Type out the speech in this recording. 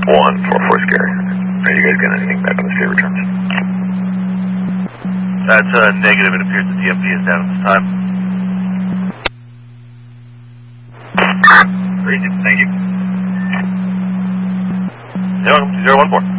144 Scary. Are you guys getting anything back on the state returns? That's negative. It appears the DMV is down at this time. Thank you. 014.